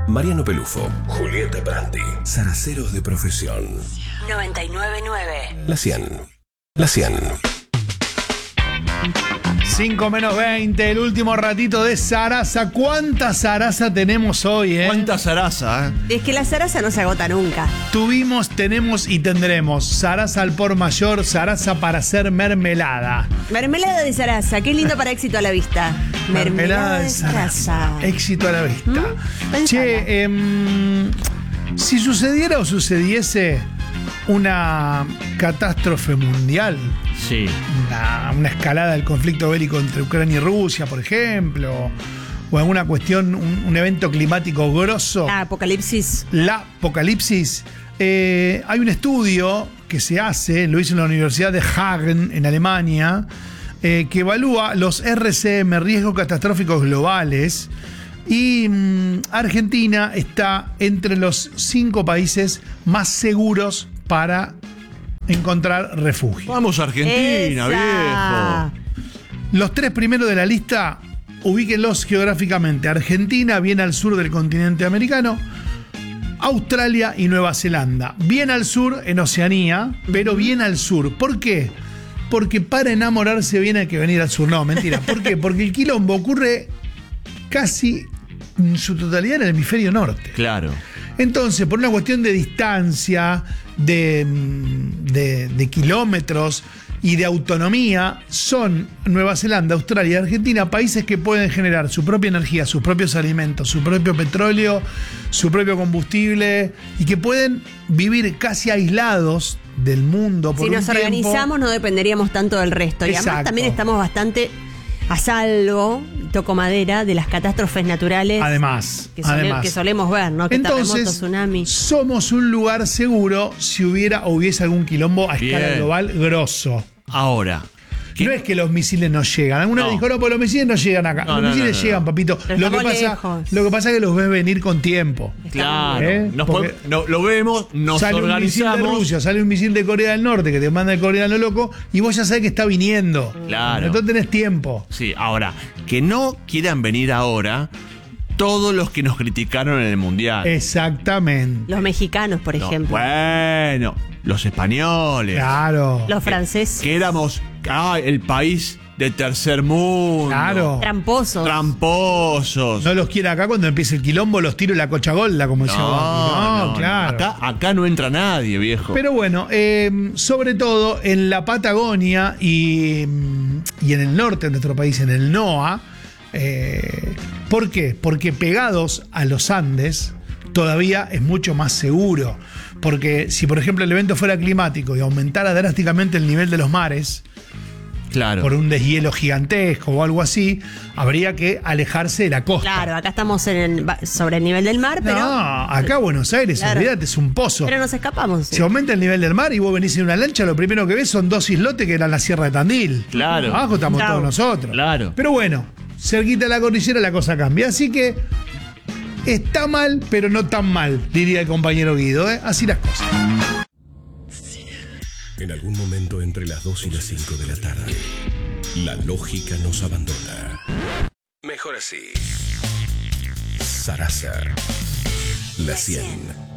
Mariano Pelufo, Julieta Branti, zaraceros de profesión. 99.9. La 100. La 100. 5 menos 20, el último ratito de Sarasa. ¿Cuánta Sarasa tenemos hoy, ¿Cuánta Sarasa, Es que la zaraza no se agota nunca. Tuvimos, tenemos y tendremos Sarasa al por mayor, Sarasa para hacer mermelada. Mermelada de zaraza, qué lindo para éxito a la vista. Mermelada de zaraza. Éxito a la vista. Che, si sucediera o sucediese una catástrofe mundial, sí, una escalada del conflicto bélico entre Ucrania y Rusia, por ejemplo, o alguna cuestión, un evento climático grosso. La apocalipsis. Hay un estudio que se hace, lo hizo en la Universidad de Hagen, en Alemania, que evalúa los RCM, riesgos catastróficos globales, y Argentina está entre los 5 países más seguros para encontrar refugio. Vamos Argentina, viejo. Los 3 primeros de la lista, ubíquenlos geográficamente. Argentina, bien al sur del continente americano. Australia y Nueva Zelanda. Bien al sur en Oceanía, pero bien al sur. ¿Por qué? Porque para enamorarse bien hay que venir al sur. No, mentira. ¿Por qué? Porque el quilombo ocurre casi en su totalidad en el hemisferio norte. Claro. Entonces, por una cuestión de distancia, de kilómetros y de autonomía, son Nueva Zelanda, Australia y Argentina países que pueden generar su propia energía, sus propios alimentos, su propio petróleo, su propio combustible, y que pueden vivir casi aislados del mundo por un tiempo. Si nos organizamos no dependeríamos tanto del resto. Y Exacto. además también estamos bastante a salvo, toco madera, de las catástrofes naturales. Además, que solemos ver, ¿no? Que entonces, terremotos, tsunamis. somos un lugar seguro si hubiese algún quilombo a escala global grosso. Ahora, No es que los misiles no llegan. Algunos No. dijo, no, pues los misiles no llegan acá. No, los misiles llegan, papito. Pero Lo que pasa es que los ves venir con tiempo. claro, Porque lo vemos, nos sale un misil de organizamos. Rusia, sale un misil de Corea del Norte que te manda el coreano loco y vos ya sabés que está viniendo. Claro. Entonces tenés tiempo. Sí, ahora, que no quieran venir ahora todos los que nos criticaron en el Mundial. Exactamente. Los mexicanos, por No, ejemplo. bueno, los españoles. Claro. Los franceses. Que éramos el país de tercer mundo. Claro. Tramposos. No los quiere acá cuando empiece el quilombo, los tiro la cocha golda, como decía Bambi. No, claro. Acá no entra nadie, viejo. Pero bueno, sobre todo en la Patagonia y en el norte de nuestro país, en el NOA. ¿Por qué? Porque pegados a los Andes todavía es mucho más seguro. Porque si, por ejemplo, el evento fuera climático y aumentara drásticamente el nivel de los mares, claro, por un deshielo gigantesco o algo así, habría que alejarse de la costa. Claro, acá estamos sobre el nivel del mar, pero. No, acá Buenos Aires, Claro. olvídate, es un pozo. Pero nos escapamos. Si aumenta el nivel del mar y vos venís en una lancha, lo primero que ves son 2 islotes que eran la Sierra de Tandil. Claro. Abajo estamos Chau. todos nosotros. Claro. Pero bueno, cerquita de la cordillera la cosa cambia. Así que está mal, pero no tan mal, diría el compañero Guido. Así las cosas. En algún momento entre las 2 y las 5 de la tarde, la lógica nos abandona. Mejor así. Sarasa. La 100.